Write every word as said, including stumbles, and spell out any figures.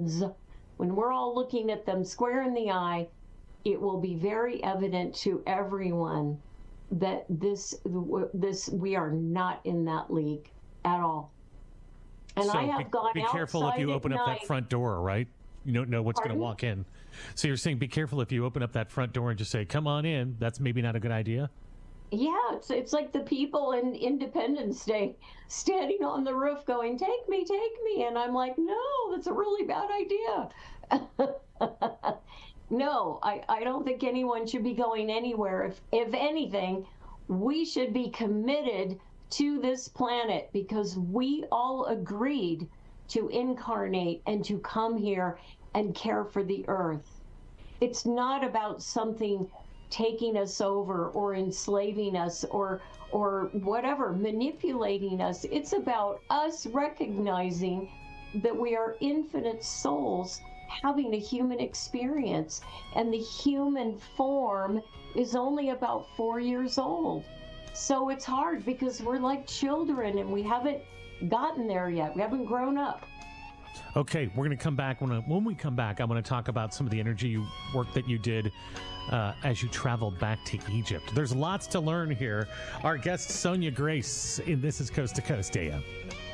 ends, when we're all looking at them square in the eye, it will be very evident to everyone that this this we are not in that league at all. And so I have be, gone be careful if you open up night. that front door, right? You don't know what's going to walk in. So you're saying be careful if you open up that front door and just say, come on in. That's maybe not a good idea. Yeah, it's it's like the people in Independence Day standing on the roof going, take me, take me. And I'm like, no, that's a really bad idea. No, I, I don't think anyone should be going anywhere. If, if anything, we should be committed to this planet because we all agreed to incarnate and to come here and care for the earth. It's not about something taking us over or enslaving us or or whatever, manipulating us. It's about us recognizing that we are infinite souls having a human experience, and the human form is only about four years old. So it's hard because we're like children and we haven't gotten there yet. We haven't grown up. Okay, we're going to come back. When, when we come back, I want to talk about some of the energy work that you did uh, as you traveled back to Egypt. There's lots to learn here. Our guest, Sonia Grace, in This Is Coast to Coast A M.